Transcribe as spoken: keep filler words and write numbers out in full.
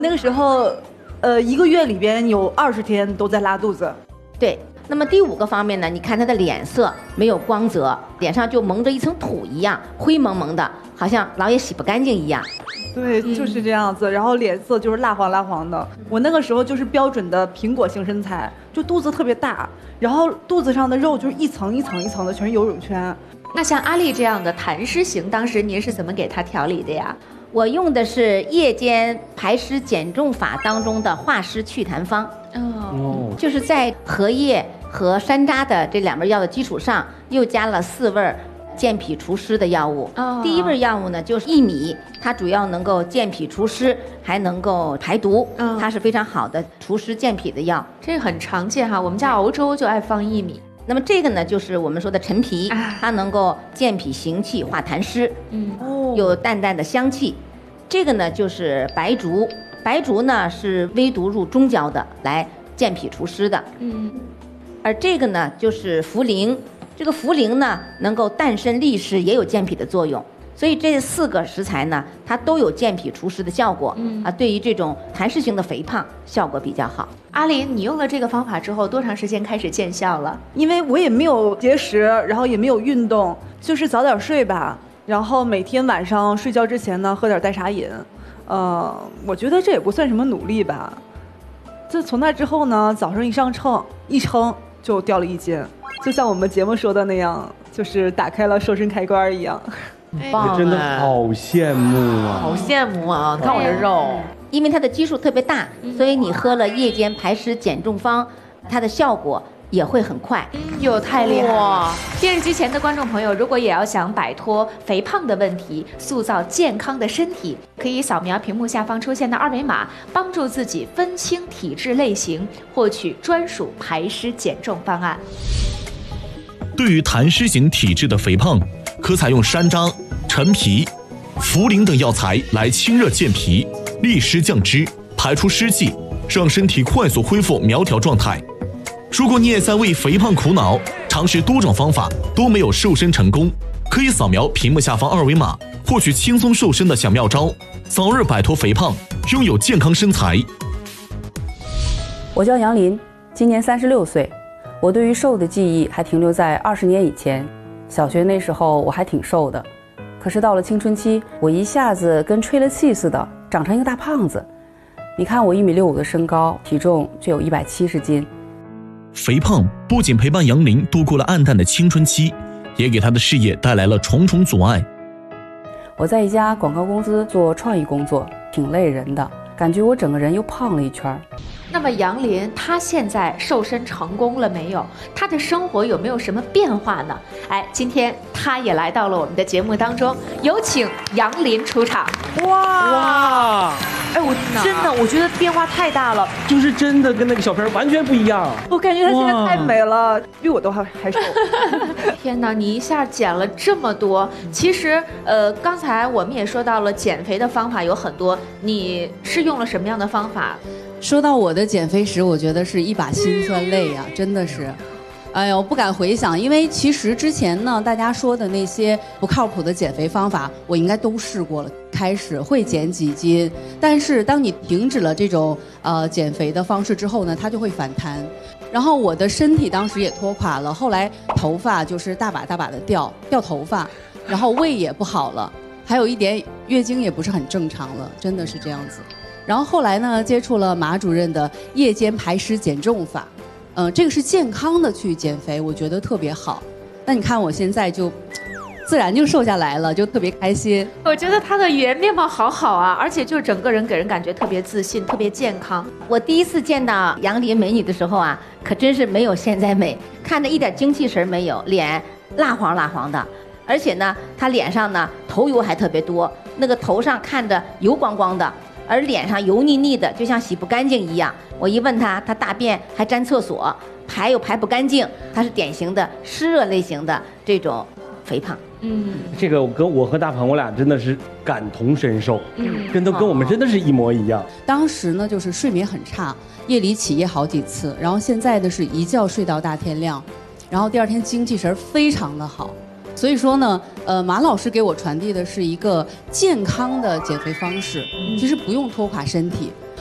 那个时候，呃，一个月里边有二十天都在拉肚子。 对。那么第五个方面呢，你看他的脸色没有光泽，脸上就蒙着一层土一样，灰蒙蒙的，好像老也洗不干净一样。 对，就是这样子。然后脸色就是蜡黄蜡黄的。我那个时候就是标准的苹果型身材，就肚子特别大，然后肚子上的肉就是一层一层一层的，全是游泳圈。 那像阿丽这样的痰湿型，当时您是怎么给她调理的呀？ 我用的是夜间排湿减重法当中的化湿祛痰方。哦，就是在荷叶和山楂的这两味药的基础上，又加了四味健脾除湿的药物。哦，第一味药物呢就是薏米，它主要能够健脾除湿，还能够排毒。嗯，它是非常好的除湿健脾的药。 这很常见哈，我们家熬粥就爱放薏米。 那么这个呢，就是我们说的陈皮，它能够健脾行气、化痰湿，嗯，有淡淡的香气。这个呢就是白术，白术呢是微毒入中焦的，来健脾除湿的，嗯。而这个呢就是茯苓，这个茯苓呢能够淡渗利湿，也有健脾的作用。所以这四个食材呢，它都有健脾除湿的效果，嗯啊，对于这种痰湿型的肥胖效果比较好。 阿林，你用了这个方法之后，多长时间开始见效了？ 因为我也没有节食，然后也没有运动，就是早点睡吧，然后每天晚上睡觉之前呢，喝点代茶饮。呃，我觉得这也不算什么努力吧。自从那之后呢，早上一上秤，一称就掉了一斤，就像我们节目说的那样，就是打开了瘦身开关一样。 我真的好羡慕啊！ 好羡慕啊！你看我这肉， 因为它的基数特别大，所以你喝了夜间排湿减重方，它的效果也会很快。 哟，太厉害了！电视机前的观众朋友，如果也要想摆脱肥胖的问题，塑造健康的身体，可以扫描屏幕下方出现的二维码，帮助自己分清体质类型，获取专属排湿减重方案。 对于痰湿型体质的肥胖，可采用山楂、陈皮、茯苓等药材来清热健脾、利湿降脂、排出湿气，让身体快速恢复苗条状态。如果你也在为肥胖苦恼，尝试多种方法都没有瘦身成功，可以扫描屏幕下方二维码，获取轻松瘦身的小妙招，早日摆脱肥胖，拥有健康身材。 我叫杨林，今年三十六岁。我对于瘦的记忆还停留在二十年以前，小学那时候我还挺瘦的，可是到了青春期，我一下子跟吹了气似的，长成一个大胖子。你看我一米六五的身高，体重却有一百七十斤。 肥胖不仅陪伴杨林度过了暗淡的青春期，也给他的事业带来了重重阻碍。 我在一家广告公司做创意工作，挺累人的，感觉我整个人又胖了一圈。 那么杨林他现在瘦身成功了没有？他的生活有没有什么变化呢？哎，今天他也来到了我们的节目当中，有请杨林出场。 哇哇！哎，我真的我觉得变化太大了， 就是真的跟那个小片完全不一样。 我感觉她现在太美了，比我都还还瘦。 天哪，你一下减了这么多！其实，呃，刚才我们也说到了减肥的方法有很多，你是用了什么样的方法？ 说到我的减肥史，我觉得是一把辛酸泪呀、啊，真的是，哎呦，不敢回想，因为其实之前呢，大家说的那些不靠谱的减肥方法，我应该都试过了。开始会减几斤，但是当你停止了这种呃减肥的方式之后呢，它就会反弹。然后我的身体当时也拖垮了，后来头发就是大把大把的掉掉头发，然后胃也不好了，还有一点月经也不是很正常了，真的是这样子。然后后来呢，接触了马主任的夜间排湿减重法，呃，这个是健康的去减肥，我觉得特别好。那你看我现在就自然就瘦下来了，就特别开心。 我觉得她的原面貌好好啊，而且就整个人给人感觉特别自信，特别健康。 我第一次见到杨林美女的时候啊，可真是没有现在美，看着一点精气神没有，脸蜡黄蜡黄的。而且呢，她脸上呢头油还特别多，那个头上看着油光光的。而脸上油腻腻的，就像洗不干净一样。我一问他，他大便还沾厕所，排又排不干净，他是典型的湿热类型的这种肥胖。 嗯，这个我跟我和大鹏我俩真的是感同身受，嗯，真的跟我们真的是一模一样。 当时呢，就是睡眠很差，夜里起夜好几次，然后现在的是一觉睡到大天亮，然后第二天精气神非常的好。所以说呢，呃，马老师给我传递的是一个健康的减肥方式，其实不用拖垮身体，